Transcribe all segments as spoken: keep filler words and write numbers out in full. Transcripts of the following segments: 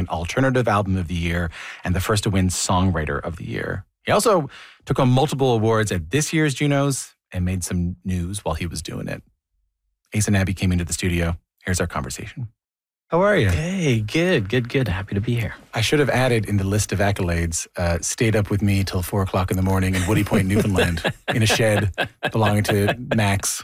Alternative Album of the Year and the first to win Songwriter of the Year. He also took home multiple awards at this year's Junos and made some news while he was doing it. Asa Nabby came into the studio. Here's our conversation. How are you? Hey, good, good, good. Happy to be here. I should have added in the list of accolades, uh, stayed up with me till four o'clock in the morning in Woody Point, Newfoundland, in a shed belonging to Max.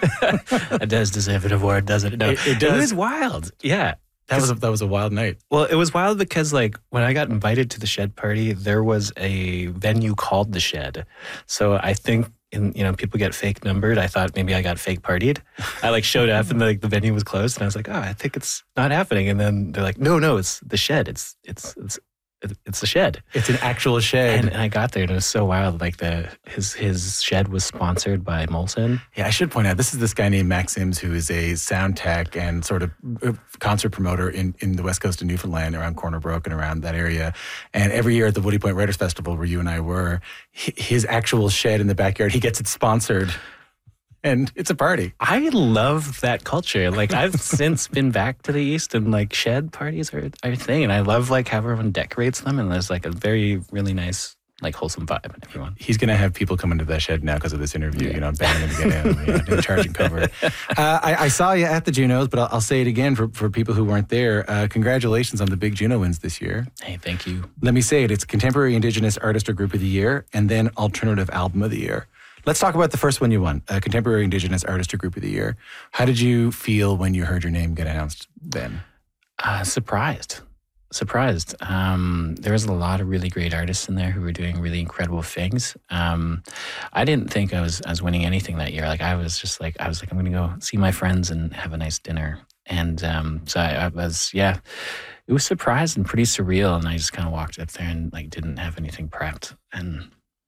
It does deserve an award, doesn't it? No, it, it does. It was wild. Yeah. That was a, that was a wild night. Well, it was wild because, like, when I got invited to the Shed party, there was a venue called the Shed. So I think, in, you know, people get fake numbered. I thought maybe I got fake partied. I like showed up and like the venue was closed, and I was like, oh, I think it's not happening. And then they're like, no, no, it's the Shed. It's it's it's it's the Shed. It's an actual shed. And, and I got there and it was so wild. Like the his his shed was sponsored by Molson. Yeah, I should point out, this is this guy named Max Sims, who is a sound tech and sort of concert promoter in, in the west coast of Newfoundland, around Corner Brook and around that area. And every year at the Woody Point Writers Festival, where you and I were, his actual shed in the backyard, he gets it sponsored. And it's a party. I love that culture. Like, I've since been back to the East, and like shed parties are, are a thing. And I love like how everyone decorates them, and there's like a very, really nice, like wholesome vibe in everyone. He's going to have people come into that shed now because of this interview, yeah. you know, banning them to get in, you know, charging cover. Uh, I, I saw you at the Junos, but I'll, I'll say it again for, for people who weren't there. Uh, congratulations on the big Juno wins this year. Hey, thank you. Let me say it. It's Contemporary Indigenous Artist or Group of the Year, and then Alternative Album of the Year. Let's talk about the first one you won, uh, Contemporary Indigenous Artist or Group of the Year. How did you feel when you heard your name get announced then? Uh, surprised. Surprised. Um, there was a lot of really great artists in there who were doing really incredible things. Um, I didn't think I was I was winning anything that year. Like I was just like, I was like, I'm going to go see my friends and have a nice dinner. And um, so I, I was, yeah, it was surprised and pretty surreal. And I just kind of walked up there and like didn't have anything prepped. And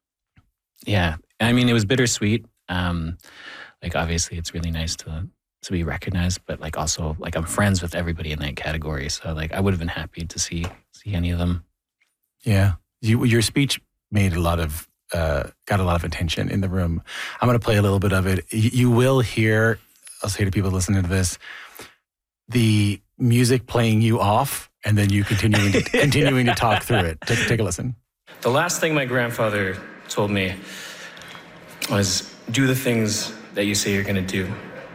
yeah, I mean, it was bittersweet. Um, like, obviously, it's really nice to to be recognized, but like also, like, I'm friends with everybody in that category, so like, I would have been happy to see see any of them. Yeah, you, your speech made a lot of uh, got a lot of attention in the room. I'm going to play a little bit of it. You, you will hear. I'll say to people listening to this, the music playing you off, and then you continuing to, continuing to talk through it. Take take a listen. The last thing my grandfather told me was, do the things that you say you're going to do.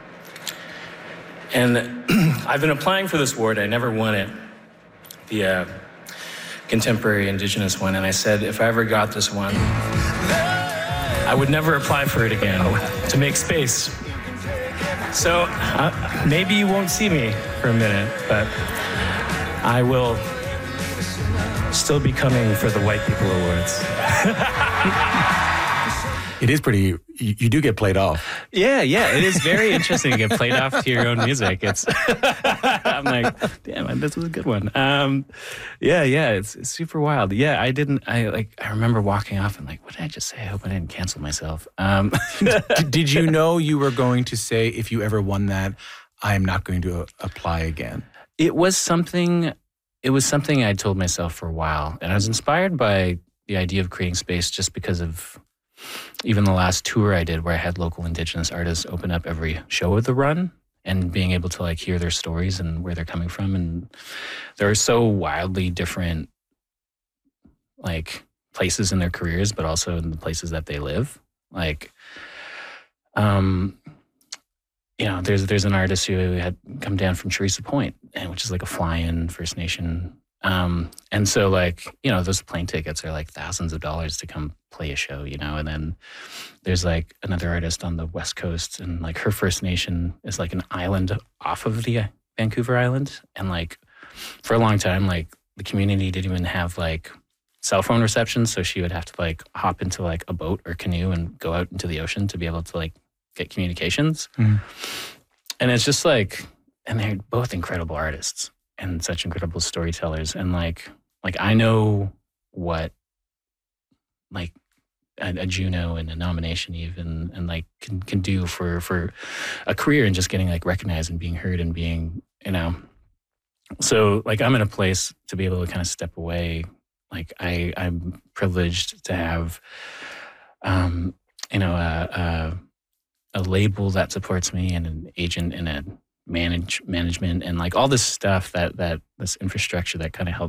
And I've been applying for this award. I never won it, the uh, Contemporary Indigenous one. And I said, if I ever got this one, I would never apply for it again to make space. So uh, maybe you won't see me for a minute, but I will still be coming for the White People Awards. It is pretty, you, you do get played off. Yeah, yeah. It is very interesting to get played off to your own music. It's, I'm like, damn, this was a good one. Um, yeah, yeah, it's, it's super wild. Yeah, I didn't, I like, I remember walking off and like, what did I just say? I hope I didn't cancel myself. Um, did you know you were going to say, if you ever won that, I am not going to apply again? It was something, it was something I told myself for a while. And I was inspired by the idea of creating space just because of even the last tour I did, where I had local Indigenous artists open up every show of the run, and being able to like hear their stories and where they're coming from. And they're so wildly different, like, places in their careers, but also in the places that they live. Like, um, you know, there's there's an artist who had come down from Teresa Point, and which is like a fly-in First Nation. Um, and so, like, you know, those plane tickets are like thousands of dollars to come play a show, you know. And then there's like another artist on the West Coast, and like her First Nation is like an island off of the uh, Vancouver Island. And like for a long time, like the community didn't even have like cell phone reception. So she would have to like hop into like a boat or canoe and go out into the ocean to be able to like get communications. Mm. And it's just like, and they're both incredible artists and such incredible storytellers. And like, like I know what like a, a Juno and a nomination even, and like can, can do for, for a career, and just getting like recognized and being heard and being, you know, so like I'm in a place to be able to kind of step away. Like I, I'm privileged to have, um, you know, a, a, a label that supports me, and an agent and a manage management and like all this stuff that that this infrastructure that kind of helps